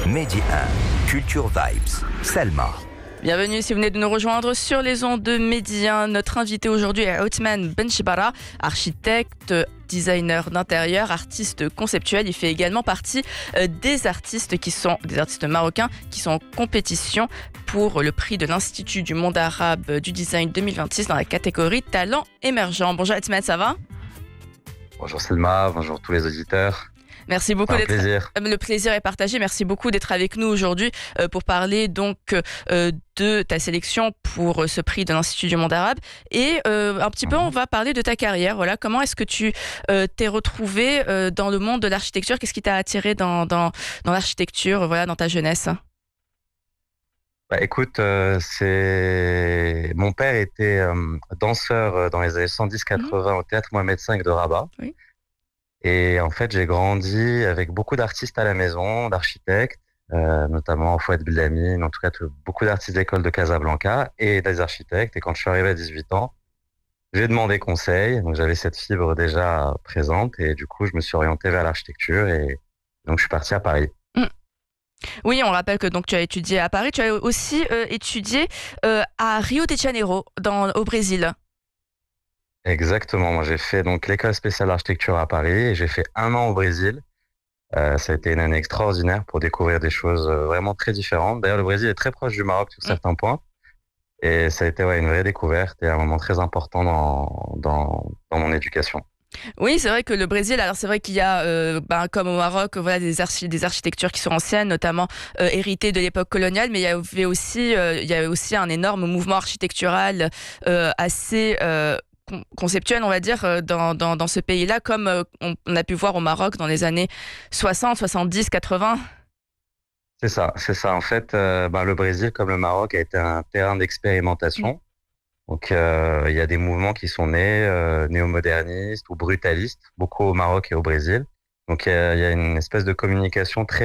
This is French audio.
Mehdi 1, Culture Vibes, Selma. Bienvenue si vous venez de nous rejoindre sur les ondes de Mehdi 1. Notre invité aujourd'hui est Othman Benchibara, architecte, designer d'intérieur, artiste conceptuel. Il fait également partie des artistes marocains qui sont en compétition pour le prix de l'Institut du monde arabe du design 2026 dans la catégorie talent émergent. Bonjour Othman, ça va ? Bonjour Selma, bonjour tous les auditeurs. Merci beaucoup d'être. Le plaisir est partagé. Merci beaucoup d'être avec nous aujourd'hui pour parler donc de ta sélection pour ce prix de l'Institut du monde arabe et un petit peu on va parler de ta carrière. Voilà, comment est-ce que tu t'es retrouvé dans le monde de l'architecture ? Qu'est-ce qui t'a attiré dans l'architecture, voilà, dans ta jeunesse ? Écoute, mon père était danseur dans les années 110-80 au théâtre Mohamed V de Rabat. Oui. Et en fait, j'ai grandi avec beaucoup d'artistes à la maison, d'architectes, notamment Fouad Beldamine, en tout cas beaucoup d'artistes d'école de Casablanca et des architectes. Et quand je suis arrivé à 18 ans, j'ai demandé conseil. Donc j'avais cette fibre déjà présente et du coup, je me suis orienté vers l'architecture et donc je suis parti à Paris. Oui, on rappelle que donc tu as étudié à Paris. Tu as aussi étudié à Rio de Janeiro, au Brésil. Exactement. Moi, j'ai fait donc l'école spéciale d'architecture à Paris et j'ai fait 1 an au Brésil. Ça a été une année extraordinaire pour découvrir des choses vraiment très différentes. D'ailleurs, le Brésil est très proche du Maroc sur certains points. Et ça a été une vraie découverte et un moment très important dans mon éducation. Oui, c'est vrai que le Brésil, alors c'est vrai qu'il y a, comme au Maroc, voilà, des architectures qui sont anciennes, notamment héritées de l'époque coloniale, mais il y a aussi un énorme mouvement architectural assez conceptuel, on va dire, dans ce pays-là, comme on a pu voir au Maroc dans les années 60, 70, 80. C'est ça. En fait, le Brésil, comme le Maroc, a été un terrain d'expérimentation. Donc, il y a des mouvements qui sont nés, néo-modernistes ou brutalistes, beaucoup au Maroc et au Brésil. Donc, il y a une espèce de communication très